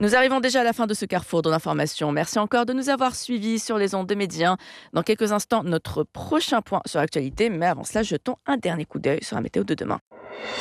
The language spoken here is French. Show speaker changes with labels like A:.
A: Nous arrivons déjà à la fin de ce carrefour de l'information. Merci encore de nous avoir suivis sur les ondes de Média. Dans quelques instants, notre prochain point sur l'actualité. Mais avant cela, jetons un dernier coup d'œil sur la météo de demain.